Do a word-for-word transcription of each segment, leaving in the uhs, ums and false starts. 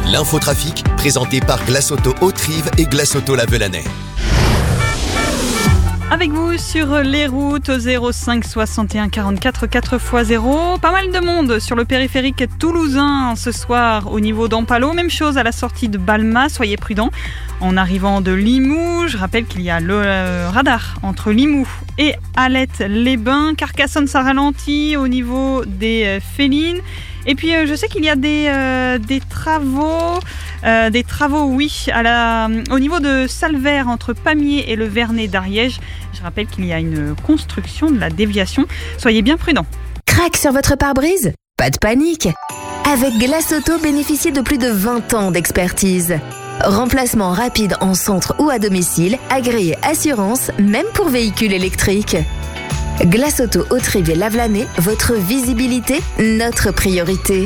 L'infotrafic, présenté par Glace Auto Haute-Rive et Glace Auto La Velanais. Avec vous sur les routes zéro cinq soixante et un quarante-quatre quatre fois zéro. Pas mal de monde sur le périphérique toulousain ce soir au niveau d'Ampalo. Même chose à la sortie de Balma, soyez prudents. En arrivant de Limoux, je rappelle qu'il y a le radar entre Limoux et Alette-les-Bains. Carcassonne, ça ralentit au niveau des Félines. Et puis euh, je sais qu'il y a des, euh, des travaux, euh, des travaux, oui, à la, au niveau de Salvert entre Pamiers et le Vernet d'Ariège. Je rappelle qu'il y a une construction de la déviation. Soyez bien prudents. Crac sur votre pare-brise ? Pas de panique. Avec Glace Auto, bénéficiez de plus de vingt ans d'expertise. Remplacement rapide en centre ou à domicile, agréé assurance, même pour véhicules électriques. Glace Auto Haute-Rive et La Velanais, votre visibilité, notre priorité.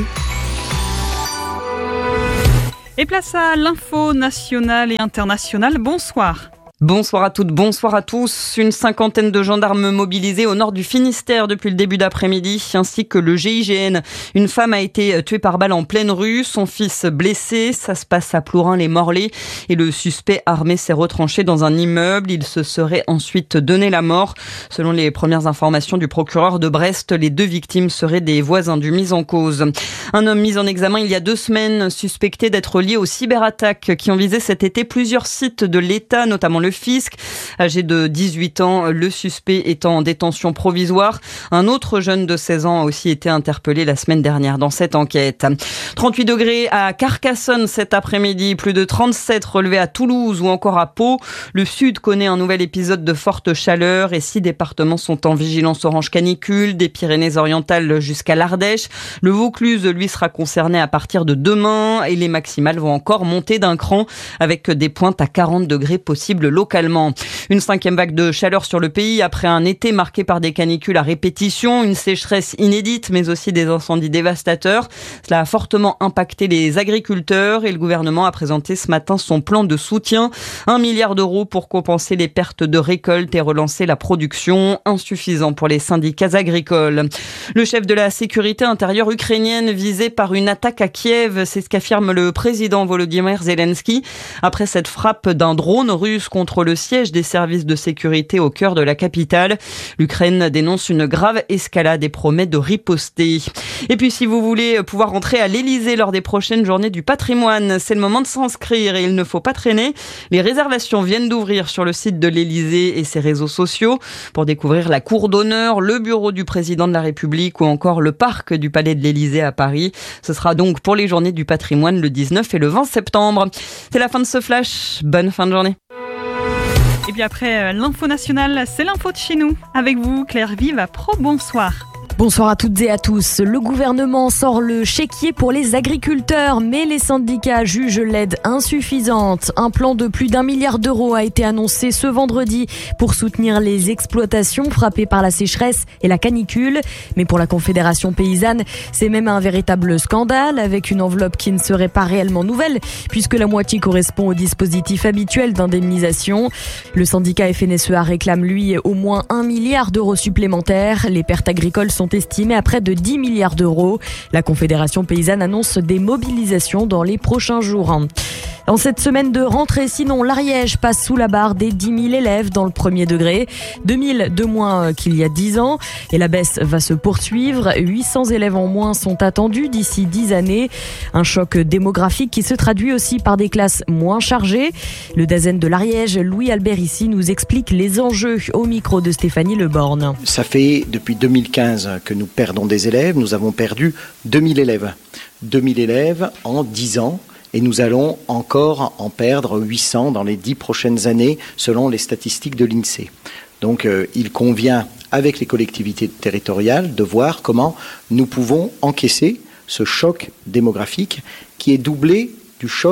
Et place à l'info nationale et internationale. Bonsoir. Bonsoir à toutes, bonsoir à tous. Une cinquantaine de gendarmes mobilisés au nord du Finistère depuis le début d'après-midi, ainsi que le G I G N. Une femme a été tuée par balle en pleine rue, son fils blessé. Ça se passe à Plourin-les-Morlaix et le suspect armé s'est retranché dans un immeuble. Il se serait ensuite donné la mort. Selon les premières informations du procureur de Brest, les deux victimes seraient des voisins du mis en cause. Un homme mis en examen il y a deux semaines, suspecté d'être lié aux cyberattaques qui ont visé cet été plusieurs sites de l'État, notamment le fisc. Âgé de dix-huit ans, le suspect étant en détention provisoire. Un autre jeune de seize ans a aussi été interpellé la semaine dernière dans cette enquête. trente-huit degrés à Carcassonne cet après-midi, plus de trente-sept relevés à Toulouse ou encore à Pau. Le sud connaît un nouvel épisode de forte chaleur et six départements sont en vigilance orange canicule, des Pyrénées-Orientales jusqu'à l'Ardèche. Le Vaucluse, lui, sera concerné à partir de demain et les maximales vont encore monter d'un cran avec des pointes à quarante degrés possibles localement. Une cinquième vague de chaleur sur le pays après un été marqué par des canicules à répétition, une sécheresse inédite mais aussi des incendies dévastateurs. Cela a fortement impacté les agriculteurs et le gouvernement a présenté ce matin son plan de soutien. Un milliard d'euros pour compenser les pertes de récolte et relancer la production, insuffisant pour les syndicats agricoles. Le chef de la sécurité intérieure ukrainienne visé par une attaque à Kiev, c'est ce qu'affirme le président Volodymyr Zelensky après cette frappe d'un drone russe contre le siège des services de sécurité au cœur de la capitale. L'Ukraine dénonce une grave escalade et promet de riposter. Et puis si vous voulez pouvoir rentrer à l'Elysée lors des prochaines journées du patrimoine, c'est le moment de s'inscrire et il ne faut pas traîner. Les réservations viennent d'ouvrir sur le site de l'Elysée et ses réseaux sociaux pour découvrir la cour d'honneur, le bureau du président de la République ou encore le parc du Palais de l'Elysée à Paris. Ce sera donc pour les journées du patrimoine le dix-neuf et le vingt septembre. C'est la fin de ce flash. Bonne fin de journée. Et bien après l'info nationale, c'est l'info de chez nous. Avec vous, Claire Vive à Pro, bonsoir. Bonsoir à toutes et à tous. Le gouvernement sort le chéquier pour les agriculteurs, mais les syndicats jugent l'aide insuffisante. Un plan de plus d'un milliard d'euros a été annoncé ce vendredi pour soutenir les exploitations frappées par la sécheresse et la canicule. Mais pour la Confédération paysanne, c'est même un véritable scandale avec une enveloppe qui ne serait pas réellement nouvelle puisque la moitié correspond au dispositif habituel d'indemnisation. Le syndicat F N S E A réclame lui au moins un milliard d'euros supplémentaires. Les pertes agricoles sont estimées à près de dix milliards d'euros. La Confédération paysanne annonce des mobilisations dans les prochains jours. En cette semaine de rentrée, sinon, l'Ariège passe sous la barre des dix mille élèves dans le premier degré. deux mille de moins qu'il y a dix ans. Et la baisse va se poursuivre. huit cents élèves en moins sont attendus d'ici dix années. Un choc démographique qui se traduit aussi par des classes moins chargées. Le Dasen de l'Ariège, Louis Albert ici, nous explique les enjeux au micro de Stéphanie Leborne. Ça fait depuis deux mille quinze que nous perdons des élèves. Nous avons perdu deux mille élèves. deux mille élèves en dix ans. Et nous allons encore en perdre huit cents dans les dix prochaines années, selon les statistiques de l'INSEE. Donc euh, il convient, avec les collectivités territoriales, de voir comment nous pouvons encaisser ce choc démographique qui est doublé du choc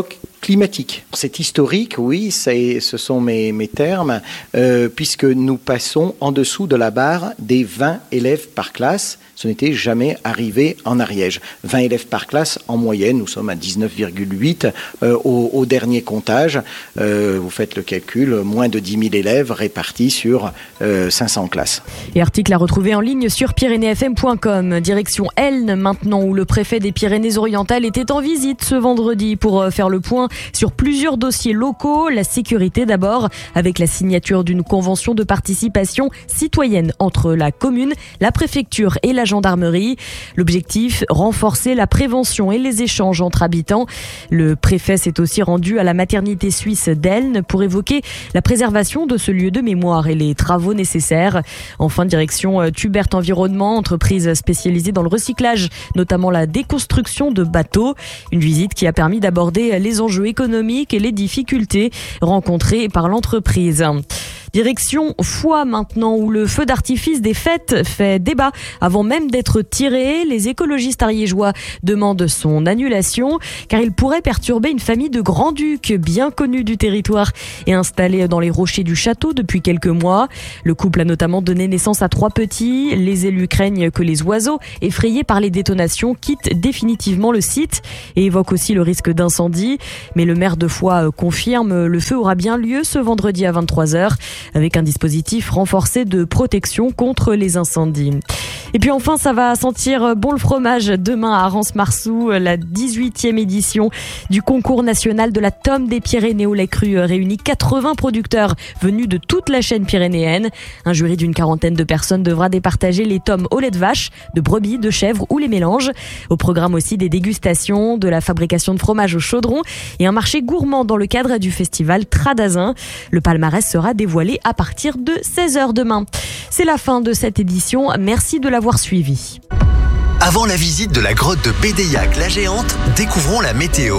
climatique. C'est historique, oui, c'est, ce sont mes, mes termes, euh, puisque nous passons en dessous de la barre des vingt élèves par classe. Ce n'était jamais arrivé en Ariège. vingt élèves par classe en moyenne, nous sommes à dix-neuf virgule huit euh, au, au dernier comptage. Euh, vous faites le calcul, moins de dix mille élèves répartis sur euh, cinq cents classes. Et article à retrouver en ligne sur pyrénées f m point com. Direction Elne maintenant, où le préfet des Pyrénées-Orientales était en visite ce vendredi pour faire le point sur plusieurs dossiers locaux. La sécurité d'abord, avec la signature d'une convention de participation citoyenne entre la commune, la préfecture et la gendarmerie. L'objectif, renforcer la prévention et les échanges entre habitants. Le préfet s'est aussi rendu à la maternité suisse d'Elne pour évoquer la préservation de ce lieu de mémoire et les travaux nécessaires. Enfin, direction Tubert Environnement, entreprise spécialisée dans le recyclage, notamment la déconstruction de bateaux. Une visite qui a permis d'aborder les enjeux économiques et les difficultés rencontrées par l'entreprise. Direction Foix maintenant, où le feu d'artifice des fêtes fait débat avant même d'être tiré. Les écologistes ariégeois demandent son annulation car il pourrait perturber une famille de grands-ducs bien connus du territoire et installés dans les rochers du château depuis quelques mois. Le couple a notamment donné naissance à trois petits. Les élus craignent que les oiseaux, effrayés par les détonations, quittent définitivement le site et évoquent aussi le risque d'incendie. Mais le maire de Foix confirme le feu aura bien lieu ce vendredi à vingt-trois heures. Avec un dispositif renforcé de protection contre les incendies. Et puis enfin, ça va sentir bon le fromage demain à Arance-Marsou, la dix-huitième édition du concours national de la tome des Pyrénées au lait cru réunit quatre-vingts producteurs venus de toute la chaîne pyrénéenne. Un jury d'une quarantaine de personnes devra départager les tomes au lait de vache, de brebis, de chèvre ou les mélanges. Au programme aussi des dégustations, de la fabrication de fromage au chaudron et un marché gourmand dans le cadre du festival Tradazin. Le palmarès sera dévoilé à partir de seize heures demain. C'est la fin de cette édition. Merci de l'avoir suivi. Avant la visite de la grotte de Bédéiac la Géante, découvrons la météo.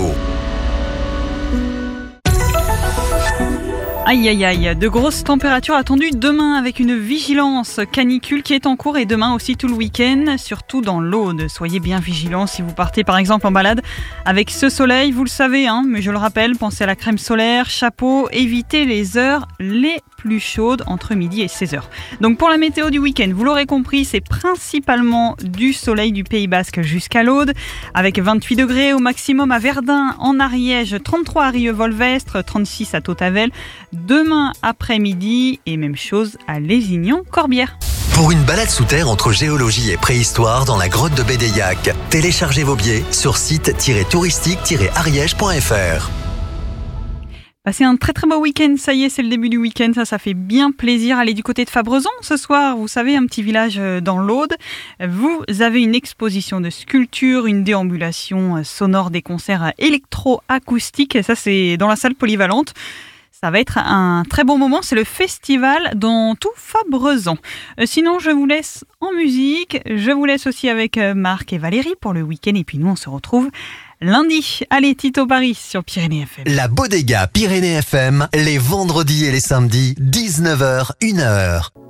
Aïe aïe aïe, de grosses températures attendues demain avec une vigilance canicule qui est en cours et demain aussi tout le week-end, surtout dans l'Aude. Soyez bien vigilants si vous partez par exemple en balade avec ce soleil, vous le savez, hein, mais je le rappelle, pensez à la crème solaire, chapeau, évitez les heures les plus chaudes entre midi et seize heures. Donc pour la météo du week-end, vous l'aurez compris, c'est principalement du soleil du Pays Basque jusqu'à l'Aude, avec vingt-huit degrés au maximum à Verdun, en Ariège, trente-trois à Rieux-Volvestre, trente-six à Tautavel, demain après-midi et même chose à Lézignan-Corbière. Pour une balade sous terre entre géologie et préhistoire dans la grotte de Bédéiac, téléchargez vos billets sur site touristique tiret ariège point f r. Passez un très très beau week-end, ça y est, c'est le début du week-end, ça, ça fait bien plaisir. Allez du côté de Fabrezan ce soir, vous savez, un petit village dans l'Aude. Vous avez une exposition de sculptures, une déambulation sonore, des concerts électro-acoustiques, et ça c'est dans la salle polyvalente. Ça va être un très bon moment, c'est le festival dans tout Fabrezan. Euh, sinon, je vous laisse en musique, je vous laisse aussi avec Marc et Valérie pour le week-end, et puis nous on se retrouve lundi. Allez, Tito Paris sur Pyrénées F M. La Bodega Pyrénées F M, les vendredis et les samedis, dix-neuf heures, une heure.